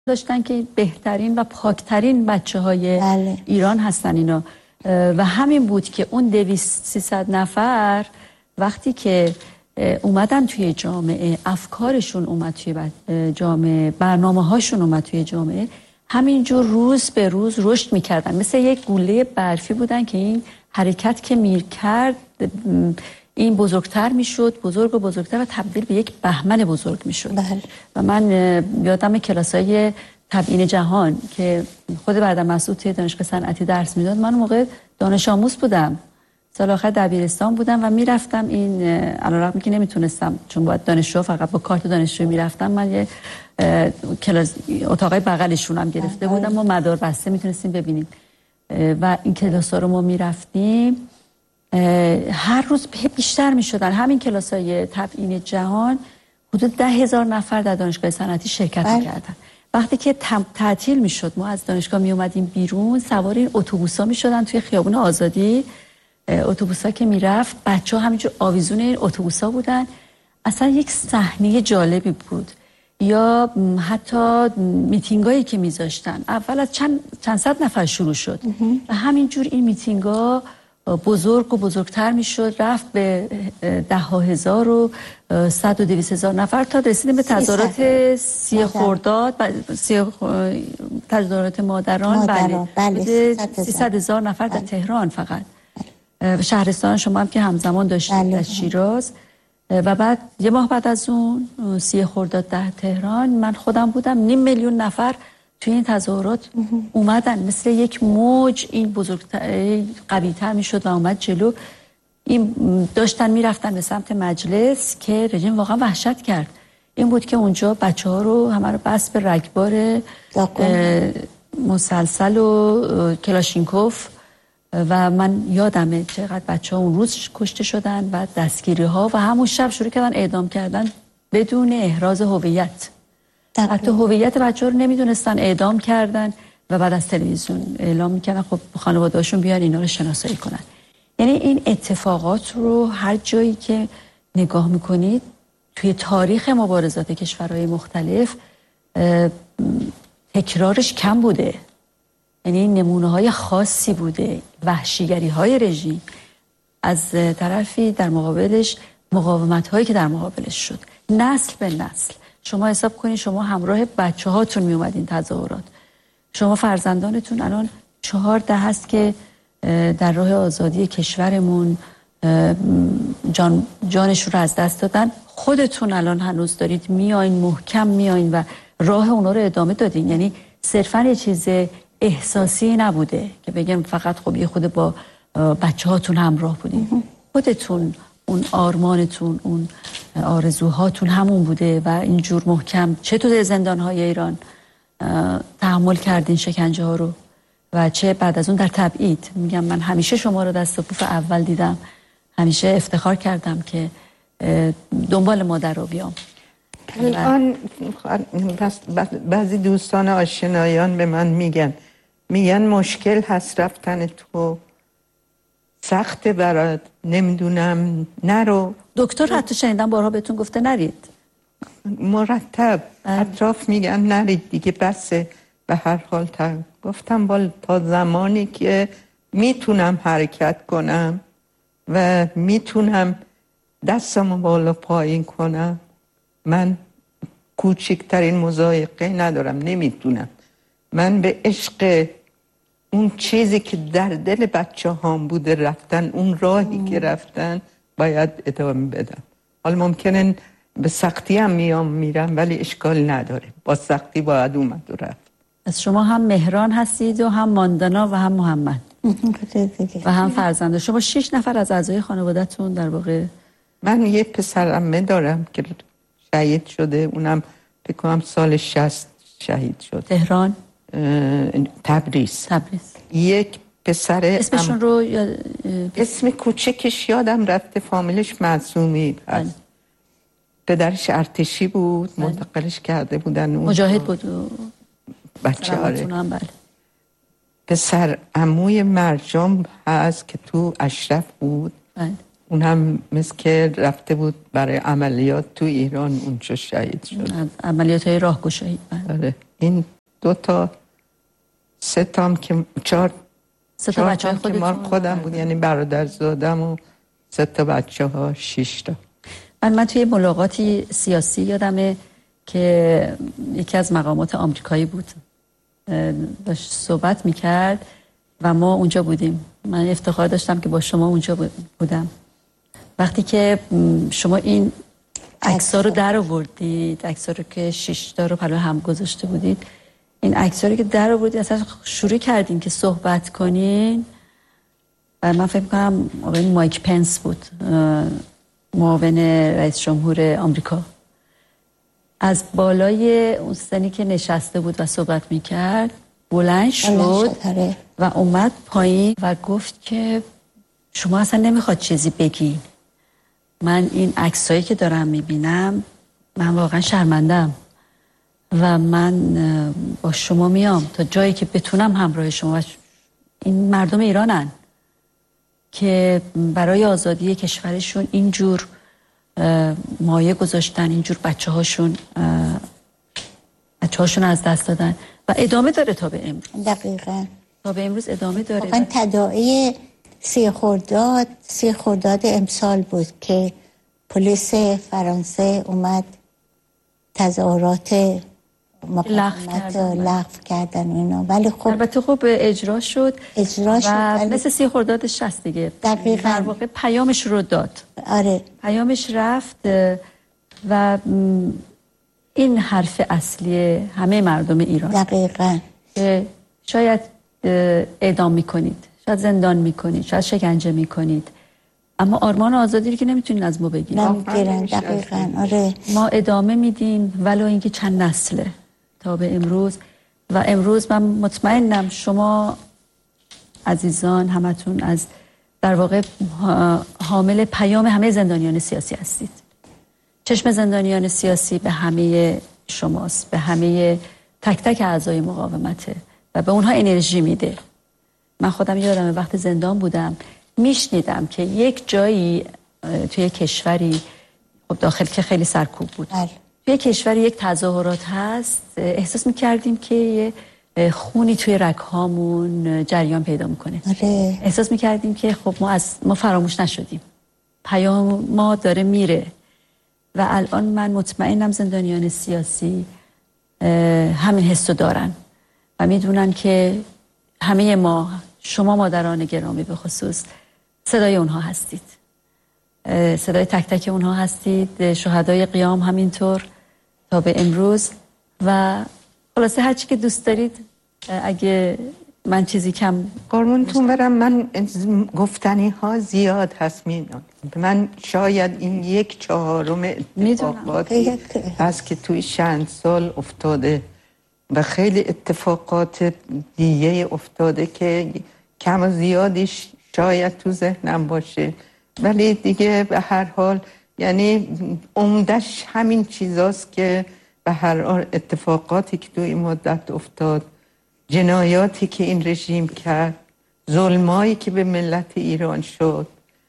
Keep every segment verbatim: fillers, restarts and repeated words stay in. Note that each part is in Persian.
داشتن که بهترین و پاکترین بچه های بله. ایران هستن اینا و همین بود که اون دویست سیصد نفر وقتی که اومدن توی جامعه، افکارشون اومد توی جامعه، برنامه هاشون اومد توی جامعه، همینجور روز به روز رشد میکردن، مثل یک گوله برفی بودن که این حرکت که میکرد این بزرگتر میشد، بزرگ و بزرگتر و تبدیل به یک بهمن بزرگ میشد. بله. و من یادم کلاسای تبیین جهان که خود بعد مسعود توی دانشگاه صنعتی درس میداد، من اون موقع دانش آموز بودم، سال آخر دبیرستان بودم و میرفتم این علیرغم که نمیتونستم چون باید دانشجو فقط با کارت دانشجو میرفتم، من یه کلاس اتاقای بغلشون هم گرفته بودم و مدار بسته میتونستیم ببینیم و این کلاس‌ها رو ما میرفتیم، هر روز بیشتر میشدن. همین کلاسای تبیین جهان حدود ده هزار نفر در دانشگاه صنعتی شرکت میکردن. وقتی که تعطیل میشد ما از دانشگاه می اومدیم بیرون، سوار این اتوبوسا میشدن توی خیابون آزادی، اتوبوسا که میرفت بچه ها همینجور آویزون این اتوبوسا بودن. اصلا یک صحنه جالبی بود. یا حتی میتینگایی که میذاشتن اول از چند چند صد نفر شروع شد و همینجور این میتینگا بزرگ و بزرگتر میشد، رفت به ده ها هزار و صد و دویست هزار نفر تا رسیدیم به تظاهرات سی خرداد، سی تظاهرات مادران, مادران. بله سیصد هزار نفر در تهران فقط. شهرستان شما هم که همزمان داشتید در شیراز و بعد یه ماه بعد از اون سی خرداد در تهران من خودم بودم، نیم میلیون نفر توی این تظاهرات اومدن، مثل یک موج این بزرگتر قوی‌تر میشد و اومد جلو. این داشتن میرفتن به سمت مجلس که رژیم واقعا وحشت کرد. این بود که اونجا بچه ها رو همه رو بس به رگبار مسلسل و کلاشینکوف و من یادمه چقدر بچه ها اون روز کشته شدن و دستگیری ها و همون شب شروع کردن اعدام کردن بدون احراز هویت. حتی هویت بچه ها رو نمیدونستن، اعدام کردن و بعد از تلویزیون اعلام میکردن خب خانواده‌هاشون بیان اینا رو شناسایی کنن. یعنی این اتفاقات رو هر جایی که نگاه میکنید توی تاریخ مبارزات کشورهای مختلف تکرارش کم بوده، یعنی نمونه های خاصی بوده، وحشیگری های رژیم از طرفی در مقابلش مقاومت هایی که در مقابلش شد، نسل به نسل. شما حساب کنید شما همراه بچه هاتون می اومدین تظاهرات، شما فرزندانتون الان چهار ده هست که در راه آزادی کشورمون جان جانشون رو از دست دادن، خودتون الان هنوز دارید میاین محکم میاین و راه اونا رو ادامه دادین. یعنی صرفا یه چیز احساسی نبوده که بگم فقط خب یه خود با بچه هاتون همراه بودین، خودتون اون آرمانتون اون آرزوهاتون همون بوده و اینجور محکم چه تو زندان‌های ایران تحمل کردین شکنجه ها رو و چه بعد از اون در تبعید. میگم من همیشه شما رو دست و پوف اول دیدم، همیشه افتخار کردم که دنبال مادر رو بیام. الان بعضی دوستان آشنایان به من میگن میگن مشکل هست رفتن تو، سخت برات، نمیدونم نرو. دکتر حتی شنیدم بارها بهتون گفته نرید، مرتب اطراف میگن نرید دیگه بسه. به هر حال تا گفتم بال تا زمانی که میتونم حرکت کنم و میتونم دستمو بالا پایین کنم، من کوچکترین مضایقه ندارم، نمیتونم. من به عشق اون چیزی که در دل بچه هام بوده رفتن، اون راهی که رفتن باید ادامه بدم. حالا ممکنه به سختی هم میام میرم ولی اشکال نداره، با سختی باید اومد و رفت. از شما هم مهران هستید و هم ماندانا و هم محمد و هم فرزند. شما شش نفر از اعضای خانواده‌تون در واقع. من یه پسر عمه دارم که شهید شده، اونم فکر کنم سال شصت شهید شد. تهران؟ تبریز. تبریز. یک پسر اسمشون ام... رو یا... اسم کوچکش یادم رفته، فامیلش معصومی هست. پدرش ارتشی بود، بله. منتقلش کرده بودن اون مجاهد بود و... بچه آره. بله. پسر عموی مرجان هست که تو اشرف بود، بله. اون هم مثل که رفته بود برای عملیات تو ایران، اونجا شهید شد. عملیات های راهگشایی. آره. این دو تا سه تام که چهار سه تا بچه که مال خودم بود، یعنی برادر زادم و سه تا بچه ها شش تا. من من توی ملاقاتی سیاسی یادمه که یکی از مقامات آمریکایی بود داشت صحبت میکرد و ما اونجا بودیم. من افتخار داشتم که با شما اونجا بودم. وقتی که شما این عکس‌ها رو در آوردید، عکس‌ها رو که شش تا رو پلو هم گذاشته بودید، این عکس‌ها رو که در آوردید اصلا شروع کردین که صحبت کنین و من فکر کنم آقای مایک پنس بود، معاون رئیس جمهور آمریکا، از بالای اون سنی که نشسته بود و صحبت میکرد بلند شد و اومد پایین و گفت که شما اصلا نمیخواد چیزی بگی. من این عکسایی که دارم میبینم من واقعا شرمندم و من با شما میام تا جایی که بتونم همراه شما. این مردم ایرانن که برای آزادی کشورشون اینجور مایه گذاشتن، اینجور بچه هاشون بچه هاشون از دست دادن و ادامه داره تا به امروز. دقیقاً تا به امروز ادامه داره. واقعا تداعی سی خرداد سی خرداد امسال بود که پلیس فرانسه اومد تظاهرات مقاومت لغو کردن اینا، ولی خب البته خب اجرا شد اجرا شد و مثل سی خرداد شصت دیگه دقیقاً در واقع پیامش رو داد. آره پیامش رفت و این حرف اصلی همه مردم ایران دقیقاً که شاید اعدام میکنید، شاید زندان میکنید، شاید شکنجه میکنید، اما آرمان آزادی رو که نمیتونین از ما بگیرید. نمیگیرن. دقیقاً آره. ما ادامه میدیم ولو اینکه چند نسله تا به امروز. و امروز من مطمئنم شما عزیزان همتون از در واقع حامل پیام همه زندانیان سیاسی هستید. چشم زندانیان سیاسی به همه شماست، به همه تک تک اعضای مقاومته و به اونها انرژی میده. من خودم یادم وقت زندان بودم میشنیدم که یک جایی توی کشوری، خب داخل که خیلی سرکوب بود، بله. توی کشوری یک تظاهرات هست، احساس میکردیم که یه خونی توی رگهامون جریان پیدا میکنه. آره. احساس میکردیم که خب ما از ما فراموش نشدیم، پیام ما داره میره. و الان من مطمئنم زندانیان سیاسی همین حسو دارن و میدونن که همه ما، شما مادران گرامی به خصوص، صدای اونها هستید، صدای تک تک اونها هستید، شهدای قیام همینطور تا به امروز. و خلاصه هر چی که دوست دارید، اگه من چیزی کم قربونتون برم، من گفتنی ها زیاد هست. میدونم من شاید این یک چهارم اتفاقاتی هست که توی چند سال افتاده و خیلی اتفاقات دیگه افتاده که کم و زیادیش شاید تو ذهنم باشه، ولی دیگه به هر حال یعنی عمدش همین چیزاست که به هر حال اتفاقاتی که تو این مدت افتاد، جنایاتی که این رژیم کرد، ظلمایی که به ملت ایران شد،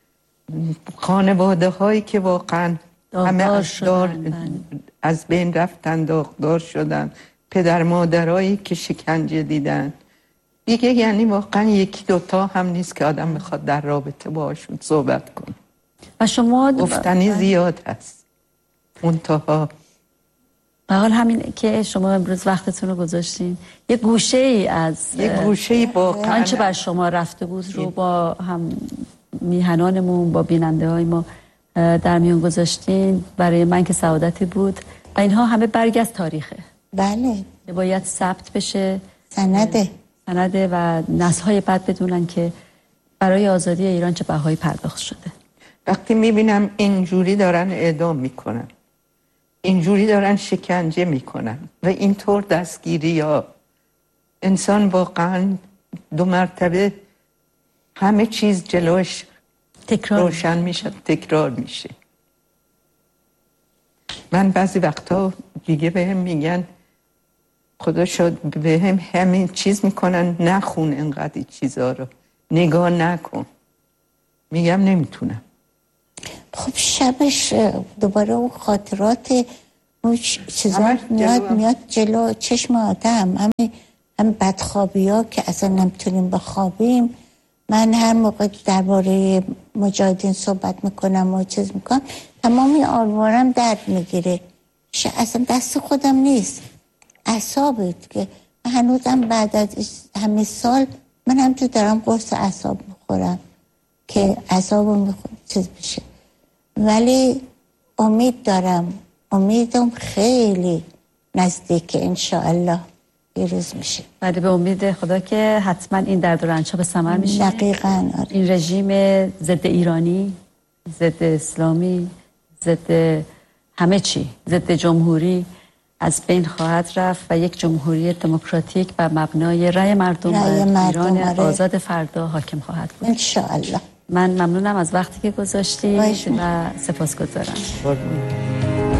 خانواده هایی که واقعا همه از دار از بین رفتن، داغدار شدن، پدر مادرایی که شکنجه دیدن دیگه. یعنی واقعا یکی دوتا هم نیست که آدم میخواد در رابطه باشون صحبت کنه و شما گفتنی زیاد هست. منتها به حال همین که شما امروز وقتتون رو گذاشتین، یه گوشه ای از یه گوشه ای واقعا آنچه بر شما رفته بود رو با هم میهنانمون، با بیننده های ما در میون گذاشتین. برای من که سعادتی بود و اینها همه برگ از تاریخه. بله. باید ثبت بشه، سنده سنده و نسل‌های بعد بدونن که برای آزادی ایران چه بهایی پرداخت شده. وقتی میبینم اینجوری دارن اعدام میکنن، اینجوری دارن شکنجه میکنن و اینطور دستگیری ها، انسان واقعا دو مرتبه همه چیز جلوش تکرار روشن میشه، تکرار میشه. من بعضی وقتا دیگه به هم میگن خدا شد به هم همین چیز میکنن، نخون انقدر این چیزا رو، نگاه نکن. میگم نمیتونم. خب شبش دوباره اون خاطرات اون چیزا میاد میاد جلو چشم آدم. همین هم بدخوابی ها که اصلا نمیتونیم بخوابیم. من هر موقع درباره مجاهدین صحبت میکنم و چیز میکنم تمامی آروارم درد میگیره. اصلا دست خودم نیست، اعصابت که هنوزم بعد از همه سال من هم تو دارم قرص اعصاب میخورم که اعصابم میخورم چیز بشه. ولی امید دارم، امیدم خیلی نزدیک انشاءالله پیروز میشه. بعد به امید خدا که حتما این درد و رنج‌ها به ثمر میشه. دقیقاً آره. این رژیم ضد ایرانی، ضد اسلامی، ضد همه چی، ضد جمهوری از بین خواهد رفت و یک جمهوری دموکراتیک بر مبنای رأی مردم و ایران آره. آزاد فردا حاکم خواهد بود ان شاء الله. من ممنونم از وقتی که گذاشتی و سپاسگزارم.